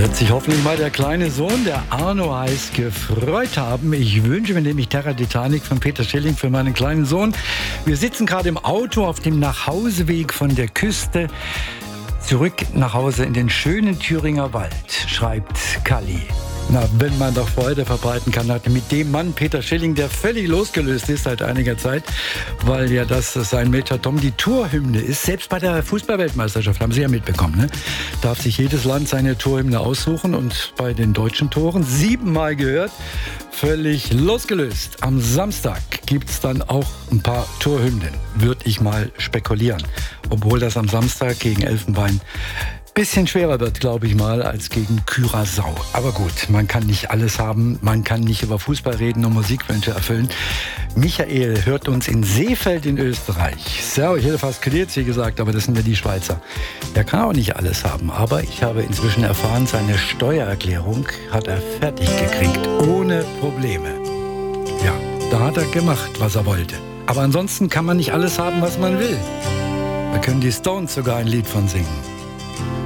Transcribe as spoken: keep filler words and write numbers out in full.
Wird sich hoffentlich mal der kleine Sohn, der Arno heißt, gefreut haben. Ich wünsche mir nämlich Terra Titanic von Peter Schilling für meinen kleinen Sohn. Wir sitzen gerade im Auto auf dem Nachhauseweg von der Küste. Zurück nach Hause in den schönen Thüringer Wald, schreibt Kalli. Na, wenn man doch Freude verbreiten kann, mit dem Mann Peter Schilling, der völlig losgelöst ist seit einiger Zeit, weil ja das sein Major Tom die Torhymne ist. Selbst bei der Fußballweltmeisterschaft, haben Sie ja mitbekommen, ne? Darf sich jedes Land seine Torhymne aussuchen und bei den deutschen Toren siebenmal gehört, völlig losgelöst. Am Samstag gibt es dann auch ein paar Torhymnen, würde ich mal spekulieren. Obwohl das am Samstag gegen Elfenbein bisschen schwerer wird, glaube ich mal, als gegen Curaçao. Aber gut, man kann nicht alles haben. Man kann nicht über Fußball reden und Musikwünsche erfüllen. Michael hört uns in Seefeld in Österreich. So, ich hätte fast Klietzi gesagt, aber das sind ja die Schweizer. Der kann auch nicht alles haben. Aber ich habe inzwischen erfahren, seine Steuererklärung hat er fertig gekriegt. Ohne Probleme. Ja, da hat er gemacht, was er wollte. Aber ansonsten kann man nicht alles haben, was man will. Da können die Stones sogar ein Lied von singen.